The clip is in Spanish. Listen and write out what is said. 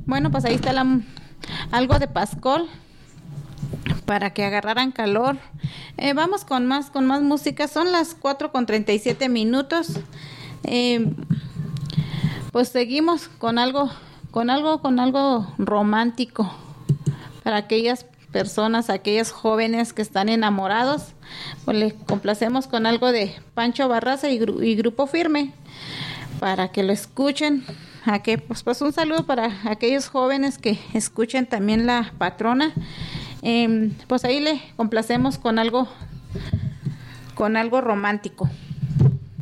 Bueno, pues ahí está algo de Pascol para que agarraran calor. Vamos con más música. Son las 4:37. Pues seguimos con algo romántico para aquellas personas, aquellos jóvenes que están enamorados. Pues les complacemos con algo de Pancho Barraza y Grupo Firme para que lo escuchen. Pues un saludo para aquellos jóvenes que escuchen también La Patrona. Pues ahí le complacemos con algo romántico.